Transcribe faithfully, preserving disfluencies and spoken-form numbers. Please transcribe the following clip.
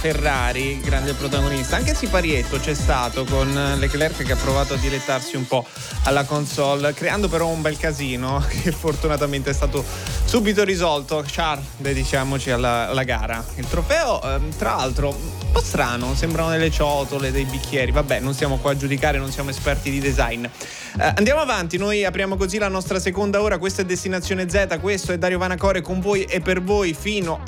Ferrari, grande protagonista. Anche Siparietto c'è stato con Leclerc che ha provato a dilettarsi un po' alla console, creando però un bel casino che fortunatamente è stato subito risolto. Charles, dedichiamoci alla, alla gara. Il trofeo, ehm, tra l'altro, un po' strano, sembrano delle ciotole, dei bicchieri. Vabbè, non siamo qua a giudicare, non siamo esperti di design. Eh, andiamo avanti, noi apriamo così la nostra seconda ora. Questa è Destinazione Z, questo è Dario Vanacore con voi e per voi fino